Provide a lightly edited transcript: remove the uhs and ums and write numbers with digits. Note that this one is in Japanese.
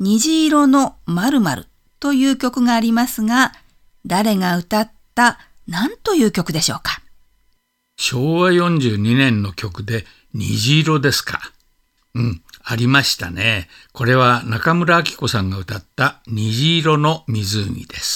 虹色の〇〇という曲がありますが、誰が歌った何という曲でしょうか？ 昭和42年の曲で虹色ですか。ありましたね。これは中村明子さんが歌った虹色の湖です。